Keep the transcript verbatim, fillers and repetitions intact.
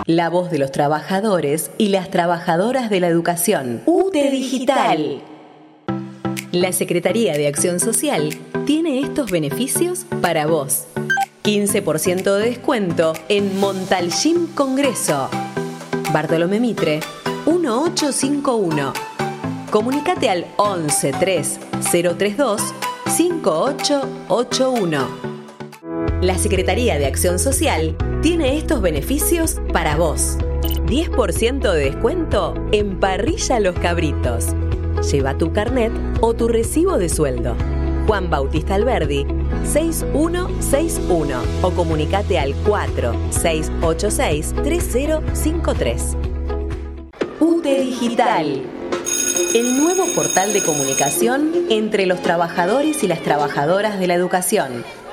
La voz de los trabajadores y las trabajadoras de la educación. U T E Digital. La Secretaría de Acción Social tiene estos beneficios para vos. quince por ciento de descuento en Montalcín Congreso. Bartolomé Mitre, uno ocho cinco uno. Comunicate al once tres cero tres dos cinco ocho ocho uno. La Secretaría de Acción Social tiene estos beneficios para vos. diez por ciento de descuento en Parrilla Los Cabritos. Lleva tu carnet o tu recibo de sueldo. Juan Bautista Alberdi, seis uno seis uno o comunicate al cuatro seis ocho seis tres cero cinco tres. U T E Digital. El nuevo portal de comunicación entre los trabajadores y las trabajadoras de la educación.